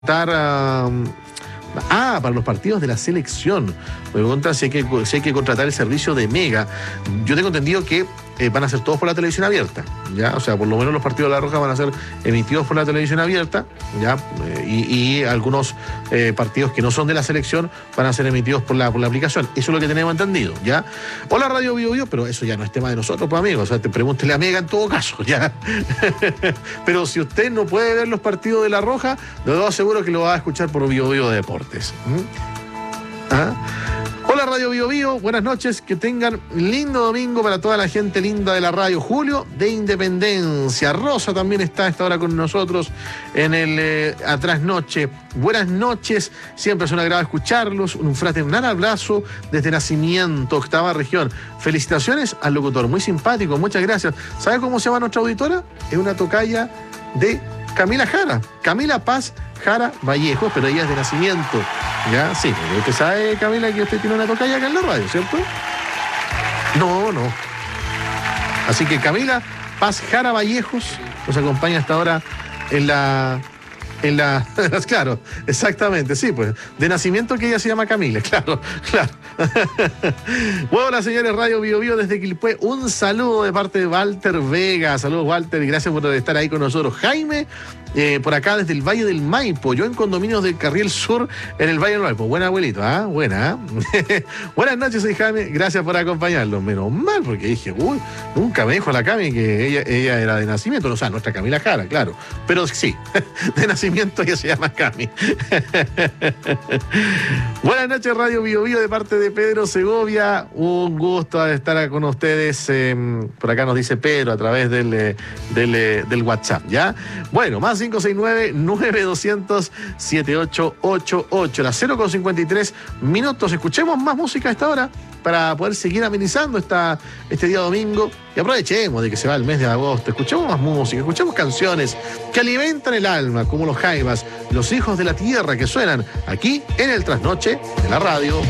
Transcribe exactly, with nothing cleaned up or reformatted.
Estar, uh, ah, para los partidos de la selección. Me preguntan si hay que, si hay que contratar el servicio de Mega. Yo tengo entendido que eh, van a ser todos por la televisión abierta, ¿ya? O sea, por lo menos los partidos de La Roja van a ser emitidos por la televisión abierta, ¿ya? Eh, y, y algunos eh, partidos que no son de la selección van a ser emitidos por la, por la aplicación. Eso es lo que tenemos entendido, ¿ya? Hola Radio Bio Bio, pero eso ya no es tema de nosotros, pues amigos. O sea, te pregúntele a Mega en todo caso, ¿ya? Pero si usted no puede ver los partidos de La Roja, de todo seguro que lo va a escuchar por Bio Bio Deportes. ¿Mm? ¿Ah? Hola Radio Bio Bio, buenas noches, que tengan lindo domingo para toda la gente linda de la radio. Julio de Independencia, Rosa también está a esta hora con nosotros en el eh, Atrás Noche. Buenas noches, siempre es un agrado escucharlos, un fraternal abrazo desde Nacimiento, octava región. Felicitaciones al locutor, muy simpático, muchas gracias. ¿Sabe cómo se llama nuestra auditora? Es una tocaya de Camila Jara, Camila Paz Jara Vallejo, pero ella es de Nacimiento. Ya, sí, porque usted sabe, Camila, que usted tiene una tocaya acá en la radio, ¿cierto? No, no. Así que Camila Paz Jara Vallejos nos acompaña hasta ahora en la... En la... Claro, exactamente, sí, pues. De nacimiento que ella se llama Camila, claro, claro. Bueno, hola señores, Radio Bio Bio desde Quilpué. Un saludo de parte de Walter Vega. Saludos, Walter, y gracias por estar ahí con nosotros. Jaime, eh, por acá desde el Valle del Maipo. Yo en condominios del Carriel Sur, en el Valle del Maipo. Buena, abuelito, ¿ah? ¿eh? Buena, ¿eh? Buenas noches, soy Jaime. Gracias por acompañarnos. Menos mal, porque dije, uy, nunca me dijo la Cami que ella, ella era de nacimiento. O sea, nuestra Camila Jara, claro. Pero sí, de nacimiento ella se llama Cami. Buenas noches, Radio Bio Bio, de parte de Pedro Segovia. Un gusto estar con ustedes. Eh, por acá nos dice Pedro a través del, del, del WhatsApp, ¿ya? Bueno, más cinco seis nueve, nueve dos cero cero, siete ocho ocho ocho. Las cero con cincuenta y tres minutos. Escuchemos más música a esta hora para poder seguir amenizando esta, este día domingo. Y aprovechemos de que se va el mes de agosto. Escuchemos más música, escuchemos canciones que alimentan el alma, como los Jaivas, los hijos de la tierra, que suenan aquí en el Trasnoche de la radio.